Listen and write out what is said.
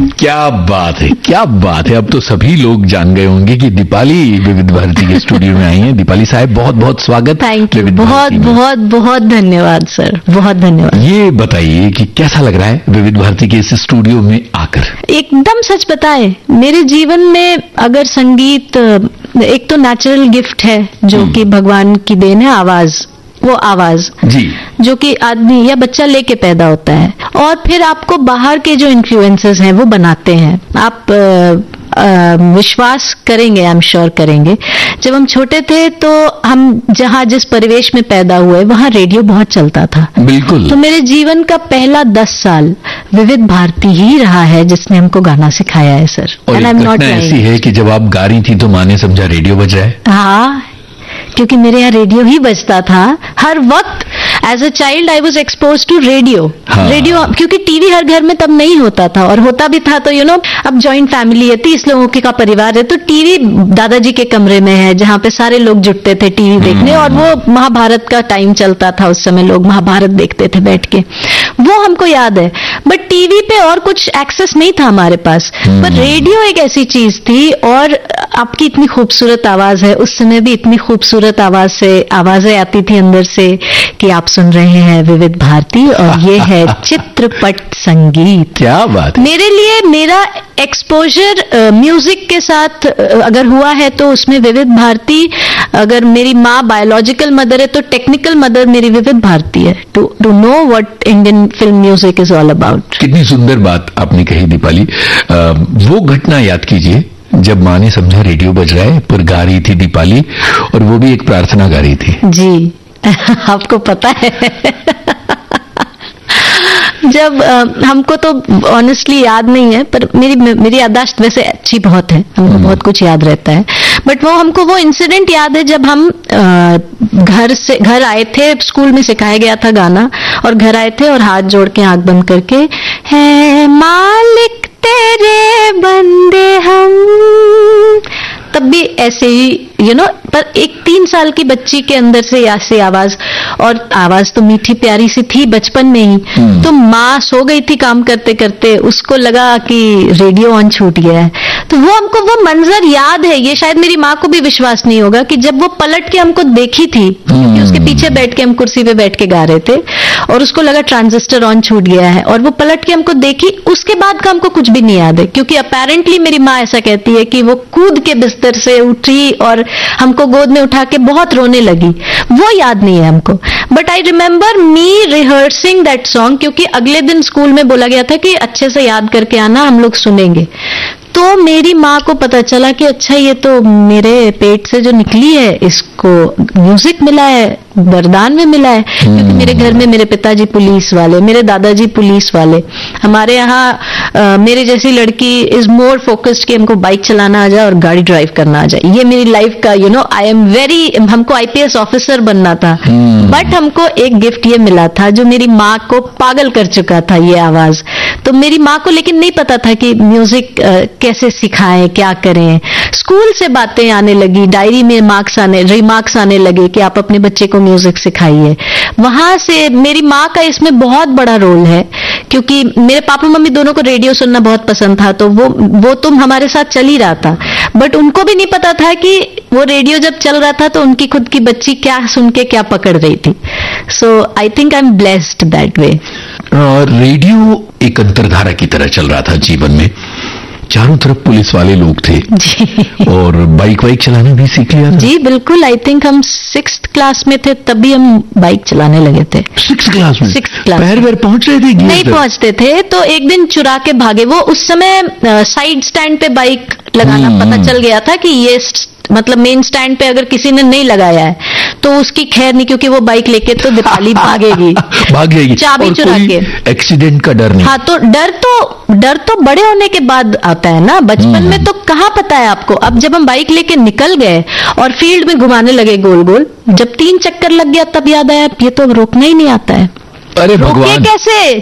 क्या बात है, क्या बात है। अब तो सभी लोग जान गए होंगे कि दीपाली विविध भारती के स्टूडियो में आई हैं। दीपाली साहब, बहुत बहुत स्वागत। थैंक यू, बहुत बहुत बहुत धन्यवाद सर, बहुत धन्यवाद। ये बताइए कि कैसा लग रहा है विविध भारती के इस स्टूडियो में आकर? एकदम सच बताए, मेरे जीवन में अगर संगीत एक तो नेचुरल गिफ्ट है जो कि भगवान की देन है, आवाज, वो आवाज जी, जो कि आदमी या बच्चा लेके पैदा होता है, और फिर आपको बाहर के जो इन्फ्लुएंसेस हैं वो बनाते हैं। आप विश्वास करेंगे, आई एम श्योर करेंगे, जब हम छोटे थे तो हम जहाँ जिस परिवेश में पैदा हुए वहाँ रेडियो बहुत चलता था। बिल्कुल। तो मेरे जीवन का पहला 10 साल विविध भारती ही रहा है जिसने हमको गाना सिखाया है सर। और एक घटना ऐसी है कि जब आप गा रही थी तो माँ ने समझा रेडियो बज रहा है। हाँ, क्योंकि मेरे यहाँ रेडियो ही बजता था हर वक्त। As a child I was expose to radio. Radio, क्योंकि टीवी हर घर में तब नहीं होता था, और होता भी था तो अब जॉइंट फैमिली है, 30 लोगों का परिवार है, तो टीवी दादाजी के कमरे में है जहाँ पे सारे लोग जुटते थे टीवी देखने, और वो महाभारत का टाइम चलता था उस समय, लोग महाभारत देखते थे बैठ के, वो हमको याद है। बट टीवी पे और कुछ एक्सेस नहीं था हमारे पास, पर रेडियो एक ऐसी चीज थी। और आपकी इतनी खूबसूरत आवाज है, उस समय भी इतनी खूबसूरत आवाज से आवाजें आती थी अंदर से कि आप सुन रहे हैं विविध भारती और ये है चित्रपट संगीत। क्या बात है। मेरे लिए मेरा एक्सपोजर म्यूजिक के साथ अगर हुआ है तो उसमें विविध भारती, अगर मेरी माँ बायोलॉजिकल मदर है तो टेक्निकल मदर मेरी विविध भारती है, to know what Indian film music is all about. कितनी सुंदर बात आपने कही दीपाली। वो घटना याद कीजिए जब माँ ने समझा रेडियो बज रहा है, पर गा रही थी दीपाली, और वो भी एक प्रार्थना गा रही थी। जी आपको पता है जब हमको तो ऑनेस्टली याद नहीं है, पर मेरी याददाश्त वैसे अच्छी बहुत है, हमको बहुत कुछ याद रहता है। बट हमको वो इंसिडेंट याद है जब हम घर आए थे, स्कूल में सिखाया गया था गाना, और घर आए थे और हाथ जोड़ के आंख बंद करके, है मालिक तेरे बंदे हम, तब भी ऐसे ही पर एक 3 साल की बच्ची के अंदर से ऐसी आवाज, और आवाज तो मीठी प्यारी सी थी बचपन में ही। तो माँ सो गई थी काम करते करते, उसको लगा कि रेडियो ऑन छूट गया है, तो वो हमको वो मंजर याद है। ये शायद मेरी माँ को भी विश्वास नहीं होगा कि जब वो पलट के हमको देखी थी, क्योंकि उसके पीछे बैठ के हम कुर्सी पे बैठ के गा रहे थे, और उसको लगा ट्रांजिस्टर ऑन छूट गया है, और वो पलट के हमको देखी, उसके बाद का हमको कुछ भी नहीं याद है, क्योंकि अपेरेंटली मेरी माँ ऐसा कहती है कि वो कूद के बिस्तर से उठी और हमको गोद में उठा के बहुत रोने लगी। वो याद नहीं है हमको, but I remember me rehearsing that song, क्योंकि अगले दिन स्कूल में बोला गया था कि अच्छे से याद करके आना, हम लोग सुनेंगे। तो मेरी माँ को पता चला कि अच्छा ये तो मेरे पेट से जो निकली है इसको म्यूजिक मिला है, वरदान में मिला है, क्योंकि मेरे घर में मेरे पिताजी पुलिस वाले, मेरे दादाजी पुलिस वाले। हमारे यहाँ मेरे जैसी लड़की इज मोर फोकस्ड कि हमको बाइक चलाना आ जाए और गाड़ी ड्राइव करना आ जाए। ये मेरी लाइफ का आई एम वेरी, हमको आईपीएस ऑफिसर बनना था, बट हमको एक गिफ्ट ये मिला था जो मेरी माँ को पागल कर चुका था, ये आवाज। तो मेरी माँ को लेकिन नहीं पता था कि म्यूजिक कैसे सिखाएं, क्या करें। स्कूल से बातें आने लगी, डायरी में रिमार्क्स आने लगे कि आप अपने बच्चे को म्यूजिक सिखाइए। वहां से मेरी माँ का इसमें बहुत बड़ा रोल है, क्योंकि मेरे पापा मम्मी दोनों को रेडियो सुनना बहुत पसंद था, तो वो तो हमारे साथ चल ही रहा था, बट उनको भी नहीं पता था कि वो रेडियो जब चल रहा था तो उनकी खुद की बच्ची क्या सुन के क्या पकड़ रही थी। सो I think I am blessed that way. Radio एक अंतरधारा की तरह चल रहा था जीवन में, चारों तरफ पुलिस वाले लोग थे जी। और बाइक चलाना भी सीख लिया था। जी बिल्कुल, आई थिंक हम 6th क्लास में थे तभी हम बाइक चलाने लगे थे। 6th क्लास में? 6th class. पैर पहुंच रहे थे? नहीं पहुंचते थे, तो एक दिन चुरा के भागे। वो उस समय साइड स्टैंड पे बाइक लगाना पता चल गया था कि ये मतलब मेन स्टैंड पे अगर किसी ने नहीं लगाया है तो उसकी खैर नहीं, क्योंकि वो बाइक लेके तो दीपाली भागेगी चाबी चुरा के। एक्सीडेंट का डर नहीं? हाँ, तो डर तो बड़े होने के बाद आता है ना, बचपन में तो कहाँ पता है आपको। अब जब हम बाइक लेके निकल गए और फील्ड में घुमाने लगे गोल गोल, जब 3 चक्कर लग गया तब याद आया ये तो अब रोकना ही नहीं आता है। अरे भगवान, कैसे?